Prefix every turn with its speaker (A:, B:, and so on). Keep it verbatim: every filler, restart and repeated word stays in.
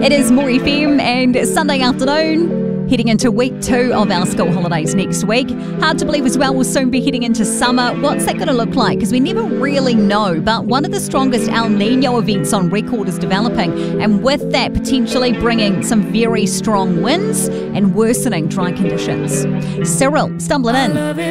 A: It is More F M and Sunday afternoon, heading into week two of our school holidays next week. Hard to believe as well, we'll soon be heading into summer. What's that going to look like? Because we never really know, but one of the strongest El Nino events on record is developing, and with that potentially bringing some very strong winds and worsening dry conditions. Cyril, stumbling in.